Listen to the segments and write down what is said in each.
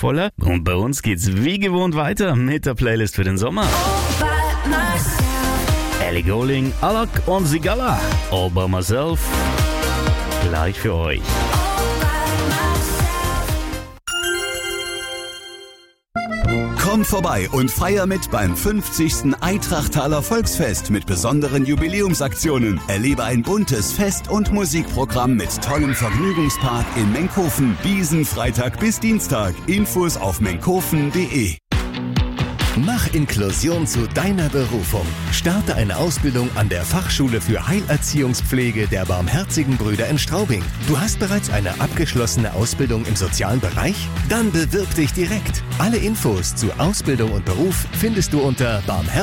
geschmackvoller. Und bei uns geht's wie gewohnt weiter mit der Playlist für den Sommer. Ellie Goulding, Alok und Sigala. All by myself. Gleich für euch. Komm vorbei und feier mit beim 50. Eitrachtaler Volksfest mit besonderen Jubiläumsaktionen. Erlebe ein buntes Fest- und Musikprogramm mit tollem Vergnügungspark in Menkhofen. Diesen Freitag bis Dienstag. Infos auf menkhofen.de. Mach Inklusion zu deiner Berufung. Starte eine Ausbildung an der Fachschule für Heilerziehungspflege der Barmherzigen Brüder in Straubing. Du hast bereits eine abgeschlossene Ausbildung im sozialen Bereich? Dann bewirb dich direkt. Alle Infos zu Ausbildung und Beruf findest du unter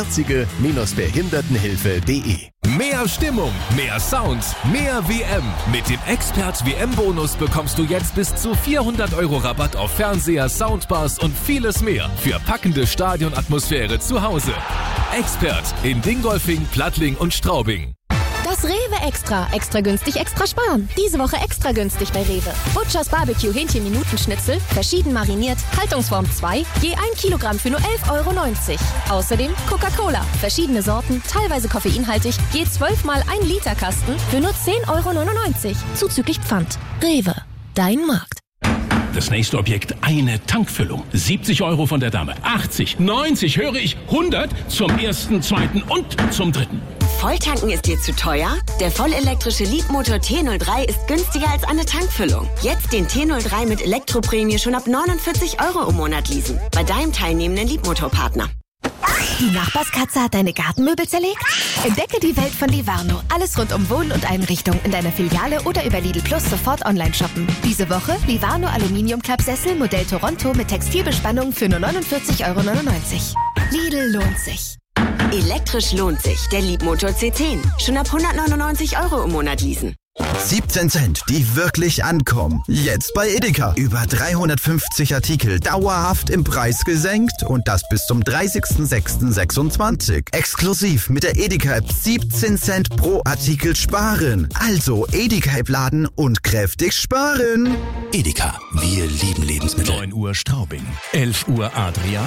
barmherzige-behindertenhilfe.de. Mehr Stimmung, mehr Sound, mehr WM. Mit dem Expert WM-Bonus bekommst du jetzt bis zu 400 € Rabatt auf Fernseher, Soundbars und vieles mehr für packende Stadionatmosphäre zu Hause. Expert in Dingolfing, Plattling und Straubing. Das Rewe Extra. Extra günstig, extra sparen. Diese Woche extra günstig bei Rewe. Butchers Barbecue Hähnchen-Minutenschnitzel, verschieden mariniert, Haltungsform 2, je 1 Kilogramm für nur 11,90 €. Außerdem Coca-Cola, verschiedene Sorten, teilweise koffeinhaltig, je 12 mal 1 Liter Kasten für nur 10,99 €. Zuzüglich Pfand. Rewe. Dein Markt. Das nächste Objekt, eine Tankfüllung. 70 € von der Dame. 80, 90, höre ich, 100 zum ersten, zweiten und zum dritten. Volltanken ist dir zu teuer? Der vollelektrische Leapmotor T03 ist günstiger als eine Tankfüllung. Jetzt den T03 mit Elektroprämie schon ab 49 € im Monat leasen. Bei deinem teilnehmenden Leapmotor-Partner. Die Nachbarskatze hat deine Gartenmöbel zerlegt? Entdecke die Welt von Livarno. Alles rund um Wohnen und Einrichtung in deiner Filiale oder über Lidl Plus sofort online shoppen. Diese Woche Livarno Aluminiumklappsessel Modell Toronto mit Textilbespannung für nur 49,99 €. Lidl lohnt sich. Elektrisch lohnt sich. Der Leapmotor C10. Schon ab 199 € im Monat leasen. 17 Cent, die wirklich ankommen. Jetzt bei Edeka. Über 350 Artikel dauerhaft im Preis gesenkt und das bis zum 30.06.26. Exklusiv mit der Edeka-App 17 Cent pro Artikel sparen. Also Edeka-App laden und kräftig sparen. Edeka, wir lieben Lebensmittel. 9 Uhr Straubing, 11 Uhr Adria.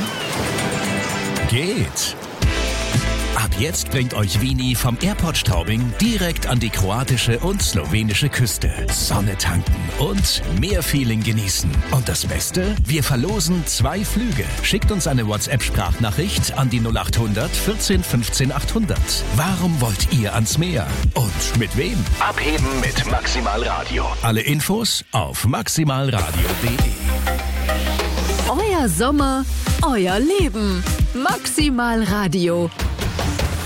Geht. Ab jetzt bringt euch Vini vom Airport Straubing direkt an die kroatische und slowenische Küste. Sonne tanken und mehr Feeling genießen. Und das Beste? Wir verlosen 2 Flüge. Schickt uns eine WhatsApp-Sprachnachricht an die 0800 14 15 800. Warum wollt ihr ans Meer? Und mit wem? Abheben mit Maximal Radio. Alle Infos auf maximalradio.de. Euer Sommer, euer Leben. Maximal Radio.